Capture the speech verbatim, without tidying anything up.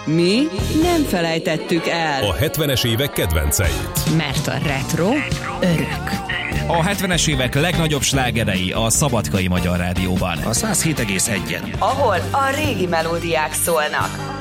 mi nem felejtettük el. A hetvenes évek kedvenceit. Mert a retro örök. A hetvenes évek legnagyobb slágerei a Szabadkai Magyar Rádióban. A száz hét egész egyen. Ahol a régi melódiák szólnak.